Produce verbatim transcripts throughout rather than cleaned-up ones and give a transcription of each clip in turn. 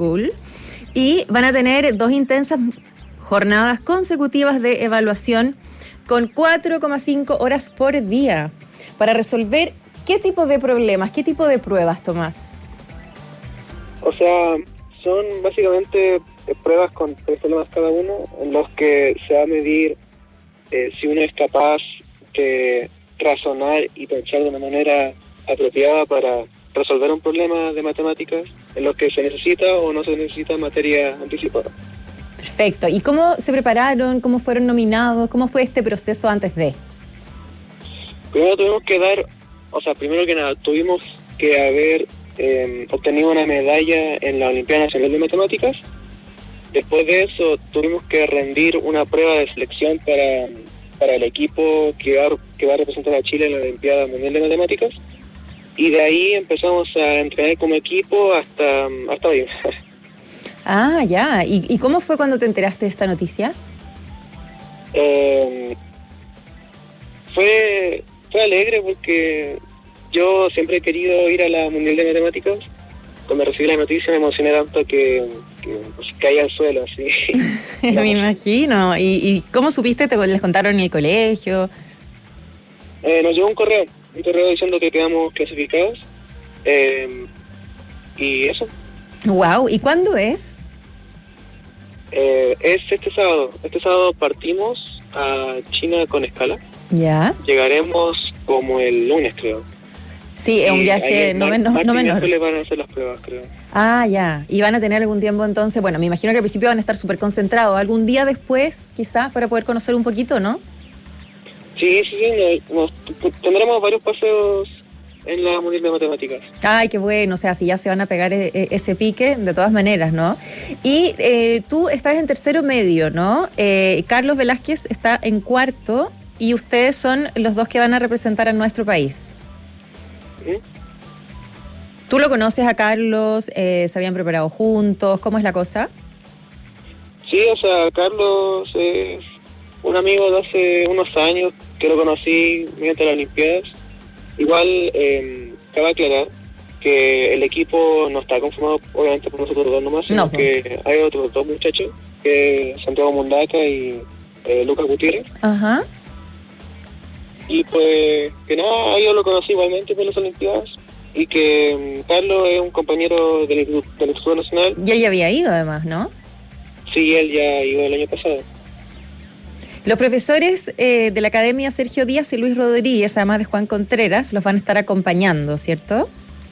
School y van a tener dos intensas jornadas consecutivas de evaluación con cuatro coma cinco horas por día para resolver qué tipo de problemas, qué tipo de pruebas, Tomás. O sea, son básicamente pruebas con tres problemas cada uno, en los que se va a medir eh, si uno es capaz de razonar y pensar de una manera apropiada para resolver un problema de matemáticas, en los que se necesita o no se necesita materia anticipada. Perfecto. ¿Y cómo se prepararon? ¿Cómo fueron nominados? ¿Cómo fue este proceso antes de? Primero tuvimos que dar, o sea, primero que nada, tuvimos que haber eh, obtenido una medalla en la Olimpiada Nacional de Matemáticas. Después de eso tuvimos que rendir una prueba de selección para, para el equipo que va, que va a representar a Chile en la Olimpiada Mundial de Matemáticas. Y de ahí empezamos a entrenar como equipo hasta, hasta hoy. Ah, ya. ¿Y, ¿Y cómo fue cuando te enteraste de esta noticia? Eh, fue, fue alegre porque yo siempre he querido ir a la Mundial de Matemáticas. Cuando recibí la noticia me emocioné tanto que, que pues, caí al suelo, así. Me imagino. ¿Y, ¿Y cómo supiste? ¿Te les contaron en el colegio? Eh, nos llegó un correo, un correo diciendo que quedamos clasificados. Eh, y eso. Wow. ¿Y cuándo es? Eh, es este sábado. Este sábado partimos a China con escala. Ya. Llegaremos como el lunes, creo. Sí, es un viaje no, men- no, no menor. Le van a hacer las pruebas, creo. Ah, ya. ¿Y van a tener algún tiempo entonces? Bueno, me imagino que al principio van a estar súper concentrados. ¿Algún día después, quizás, para poder conocer un poquito, no? Sí, sí, sí. Nos, nos, tendremos varios paseos en la Mundial de Matemáticas. Ay, qué bueno. O sea, si ya se van a pegar e- e- ese pique, de todas maneras, ¿no? Y eh, tú estás en tercero medio, ¿no? Eh, Carlos Velázquez está en cuarto y ustedes son los dos que van a representar a nuestro país. ¿Sí? ¿Tú lo conoces a Carlos? Eh, ¿Se habían preparado juntos? ¿Cómo es la cosa? Sí, o sea, Carlos es un amigo de hace unos años que lo conocí mediante las Olimpiadas. Igual, eh, cabe aclarar que el equipo no está conformado obviamente por nosotros dos nomás, sino No. que hay otros dos muchachos, que Santiago Mundaca y eh, Lucas Gutiérrez. Ajá. Y pues, que nada, yo lo conocí igualmente por las Olimpiadas, y que um, Carlos es un compañero del Instituto, del Instituto Nacional. Y él ya había ido además, ¿no? Sí, él ya iba el año pasado. Los profesores eh, de la Academia Sergio Díaz y Luis Rodríguez, además de Juan Contreras, los van a estar acompañando, ¿cierto?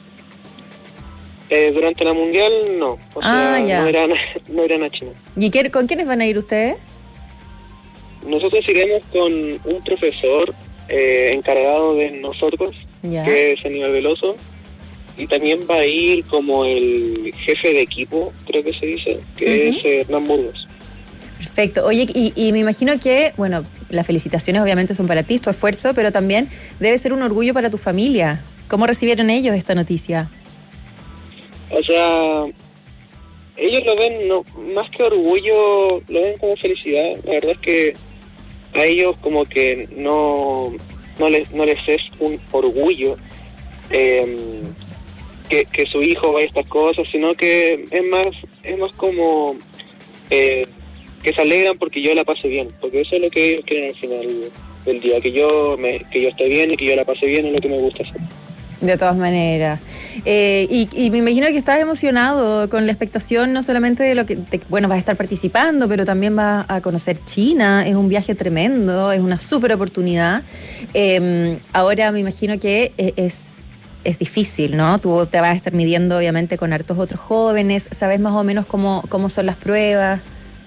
Eh, durante la Mundial, no. O Ah, sea, ya. no irán, no irán a China. ¿Y qué- con quiénes van a ir ustedes? Nosotros iremos con un profesor eh, encargado de nosotros, Ya. que es Aníbal Veloso, y también va a ir como el jefe de equipo, creo que se dice, que Ujú. es eh, Hernán Burgos. Perfecto. Oye, y, y me imagino que, bueno, las felicitaciones obviamente son para ti, tu esfuerzo, pero también debe ser un orgullo para tu familia. ¿Cómo recibieron ellos esta noticia? O sea, ellos lo ven, no, más que orgullo, lo ven como felicidad. La verdad es que a ellos como que no, no, les, no les es un orgullo eh, que, que su hijo vaya a estas cosas, sino que es más, es más como eh, que se alegran porque yo la pase bien, porque eso es lo que ellos quieren al final del día, que yo me, que yo esté bien y que yo la pase bien es lo que me gusta hacer. De todas maneras. Eh, y, y me imagino que estás emocionado con la expectación no solamente de lo que, de, bueno, vas a estar participando, pero también vas a conocer China. Es un viaje tremendo, es una súper oportunidad. Eh, ahora me imagino que es, es difícil, ¿no? Tú te vas a estar midiendo obviamente con hartos otros jóvenes. ¿Sabes más o menos cómo, cómo son las pruebas?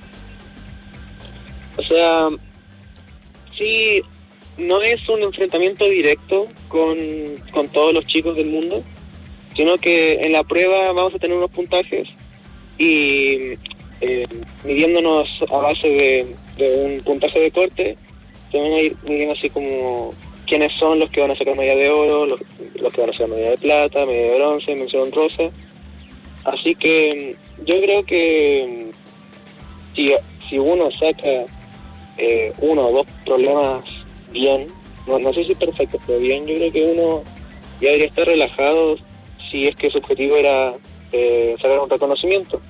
O sea, sí, no es un enfrentamiento directo con, con todos los chicos del mundo, sino que en la prueba vamos a tener unos puntajes y eh, midiéndonos a base de, de un puntaje de corte, se van a ir midiendo así como quiénes son los que van a sacar medalla de oro, los, los que van a sacar medalla de plata, medalla de bronce, mención honrosa. Así que yo creo que si, si uno saca eh, uno o dos problemas bien, no, no sé si perfecto, pero bien, yo creo que uno ya debería estar relajado si es que su objetivo era eh, sacar un reconocimiento.